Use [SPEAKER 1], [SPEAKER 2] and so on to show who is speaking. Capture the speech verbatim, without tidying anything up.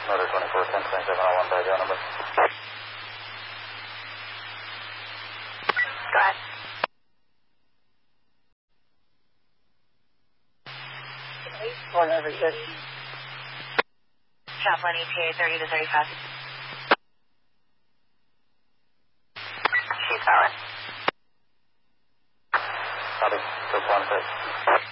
[SPEAKER 1] Motor twenty-four ten twenty-seven oh one, radio number.
[SPEAKER 2] Go ahead.
[SPEAKER 3] One over good.
[SPEAKER 2] Chaplain E T A thirty to thirty-five. She's solid.
[SPEAKER 1] Copy. six one six.